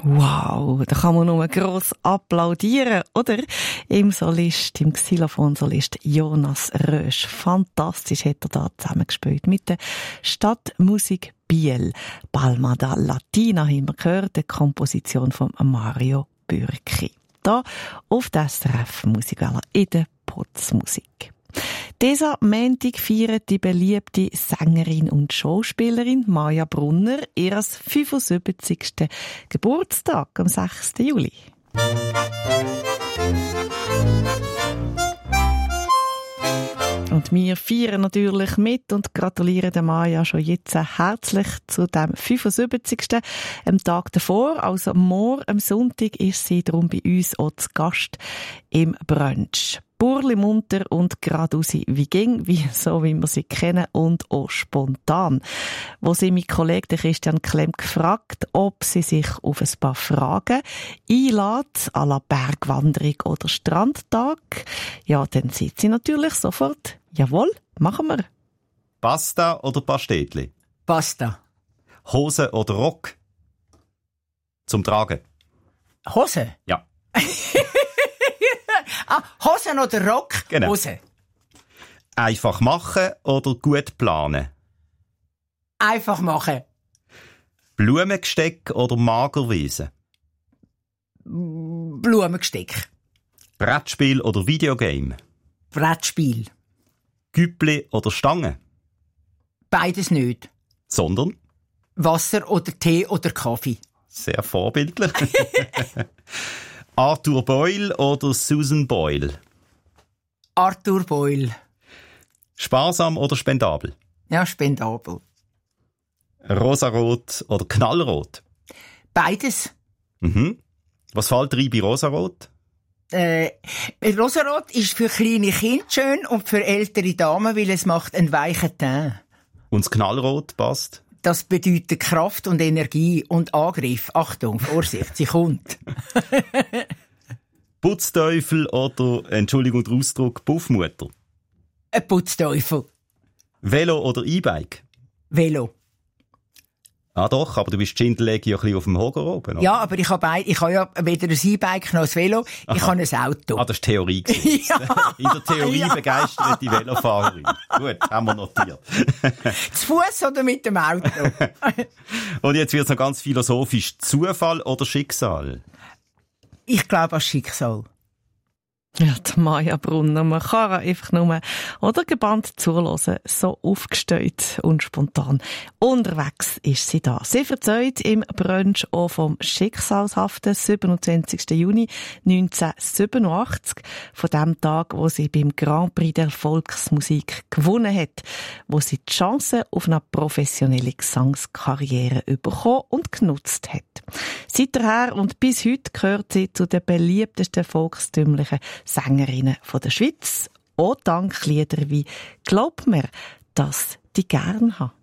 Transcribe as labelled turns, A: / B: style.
A: Wow, da kann man nur gross applaudieren, oder? Im Xylophonsolist Jonas Rösch. Fantastisch hat er da zusammengespielt mit der Stadtmusik Biel. Palma da Latina haben wir gehört, die Komposition von Mario Bürki. Da auf der SRF Musikwelle in der Putzmusik. Dieser Montag feiert die beliebte Sängerin und Schauspielerin Maja Brunner ihren 75. Geburtstag am 6. Juli. Und wir feiern natürlich mit und gratulieren der Maja schon jetzt herzlich zu dem 75. Am Tag davor, also morgen am Sonntag, ist sie darum bei uns auch zu Gast im Brunch. Burli munter und geradeaus wie ging, so wie wir sie kennen und auch spontan. Wo sie mein Kollege Christian Klemm gefragt, ob sie sich auf ein paar Fragen einlädt, à la Bergwanderung oder Strandtag. Ja, dann sieht sie natürlich sofort, jawohl, machen wir.
B: Pasta oder Pastetli?
C: Pasta.
B: Hose oder Rock? Zum Tragen?
C: Hose?
B: Ja.
C: Hosen oder Rock?
B: Genau.
C: Hose.
B: Einfach machen oder gut planen?
C: Einfach machen.
B: Blumengesteck oder Magerwesen?
C: Blumengesteck.
B: Brettspiel oder Videogame?
C: Brettspiel.
B: Güppli oder Stange?
C: Beides nicht.
B: Sondern?
C: Wasser oder Tee oder Kaffee.
B: Sehr vorbildlich. Arthur Boyle oder Susan Boyle?
C: Arthur Boyle.
B: Sparsam oder spendabel?
C: Ja, spendabel.
B: Rosarot oder Knallrot?
C: Beides.
B: Mhm. Was fällt rein bei Rosarot?
C: Rosarot ist für kleine Kinder schön und für ältere Damen, weil es macht einen weichen Teint.
B: Und das Knallrot passt?
C: Das bedeutet Kraft und Energie und Angriff. Achtung, Vorsicht, sie kommt.
B: Putzteufel oder, Entschuldigung der Ausdruck, Puffmutter?
C: Ein Putzteufel.
B: Velo oder E-Bike?
C: Velo.
B: Ah doch, aber du bist Schindelegi ja ein bisschen auf dem Hocker oben, oder?
C: Ja, aber ich habe ja weder ein E-Bike noch ein Velo.
B: Aha.
C: Ich habe ein Auto.
B: Ah, das ist Theorie gewesen.
C: Ja.
B: In der Theorie
C: Ja.
B: begeistert die Velofahrerin. Gut, haben wir notiert.
C: Zu Fuß oder mit dem Auto?
B: Und jetzt wird es noch ganz philosophisch. Zufall oder Schicksal?
C: Ich glaube an Schicksal.
A: Ja, die Maja Brunner, man kann einfach nur oder gebannt zuhören, so aufgestellt und spontan. Unterwegs ist sie da. Sie erzählt im Brunch auch vom schicksalshaften 27. Juni 1987, von dem Tag, wo sie beim Grand Prix der Volksmusik gewonnen hat, wo sie die Chance auf eine professionelle Gesangskarriere bekommen und genutzt hat. Seither und bis heute gehört sie zu den beliebtesten volkstümlichen Sängerinnen von der Schweiz. Auch dank Lieder wie «Glaub mir, dass die gern habe».